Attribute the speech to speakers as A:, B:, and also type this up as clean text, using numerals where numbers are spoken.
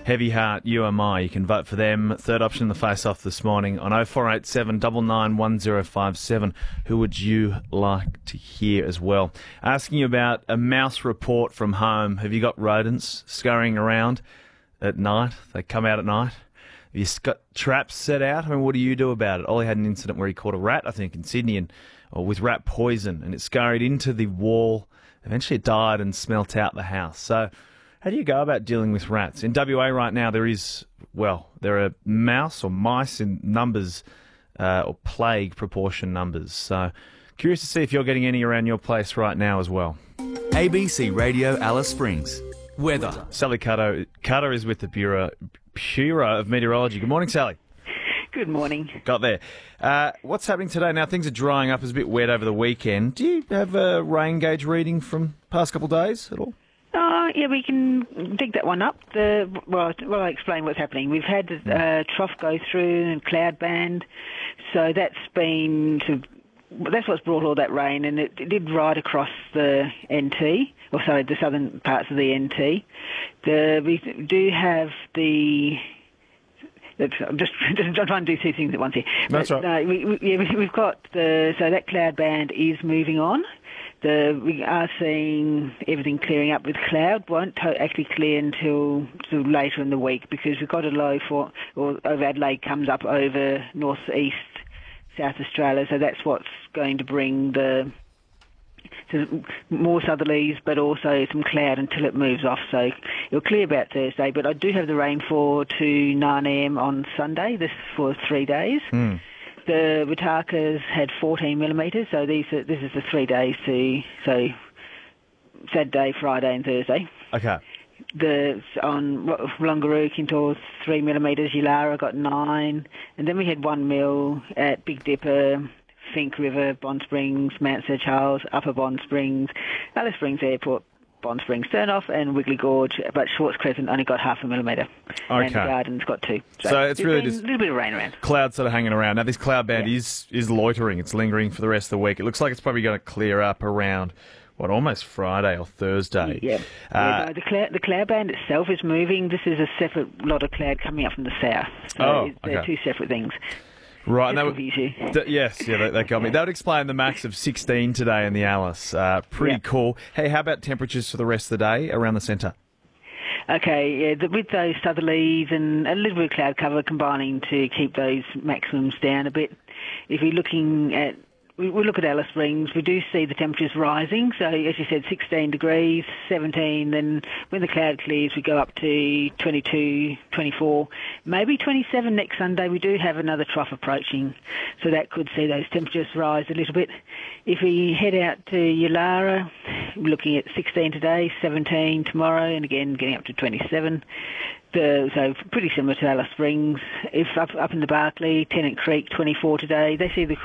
A: Heavy Heart, UMI. You can vote for them. Third option in the face-off this morning on 0487 99 1057. Who would you like to hear as well? Asking you about a mouse report from home. Have you got rodents scurrying around at night? They come out at night. Have you got traps set out? I mean, what do you do about it? Ollie had an incident where he caught a rat, I think, in Sydney, or with rat poison, and it scurried into the wall. Eventually it died and smelt out the house. So how do you go about dealing with rats? In WA right now, there are mouse or mice in numbers, or plague proportion numbers. So curious to see if you're getting any around your place right now as well.
B: ABC Radio Alice Springs. Weather.
A: Sally Carter is with the Bureau of Meteorology. Good morning, Sally.
C: Good morning.
A: Got there. What's happening today? Now, things are drying up. It was a bit wet over the weekend. Do you have a rain gauge reading from past couple of days at all?
C: Yeah, we can dig that one up. I'll explain what's happening. We've had a trough go through and cloud band, so that's what's brought all that rain, and it did ride across the NT, the southern parts of the NT. We do have I'm just trying to do two things at once here.
A: That's right.
C: We've got so that cloud band is moving on. We are seeing everything clearing up with cloud. Won't actually clear until later in the week, because we've got a low over Adelaide comes up over northeast South Australia, so that's what's going to bring more southerlies, but also some cloud until it moves off. So it'll clear about Thursday, but I do have the rainfall to 9 a.m. on Sunday, this for 3 days. The Watakas had 14 millimetres, so this is the 3 days so Saturday, Friday and Thursday.
A: Okay.
C: On Wulungaroo, Kintor, 3 millimetres, Yulara got 9, and then we had 1 mil at Big Dipper, Fink River, Bond Springs, Mount Sir Charles, Upper Bond Springs, Alice Springs Airport, Bond Springs Turnoff and Wiggly Gorge, but Schwartz Crescent only got 0.5 millimetre.
A: Okay.
C: And the Garden's got 2.
A: So it's really just
C: a little bit of rain around.
A: Clouds sort of hanging around. Now this cloud band is loitering. It's lingering for the rest of the week. It looks like it's probably going to clear up around almost Friday or Thursday.
C: Yeah. The cloud band itself is moving. This is a separate lot of cloud coming up from the south. So they're two separate things.
A: Right.
C: Yes,
A: they got me. That would explain the max of 16 today in the Alice. Pretty cool. Hey, how about temperatures for the rest of the day around the centre?
C: Okay, with those southerlies and a little bit of cloud cover combining to keep those maximums down a bit. If we're looking at we look at Alice Springs, we do see the temperatures rising. So, as you said, 16 degrees, 17. Then when the cloud clears, we go up to 22, 24, maybe 27 next Sunday. We do have another trough approaching, so that could see those temperatures rise a little bit. If we head out to Yulara, we're looking at 16 today, 17 tomorrow, and again getting up to 27. So pretty similar to Alice Springs. If up in the Barkly, Tennant Creek, 24 today. They see the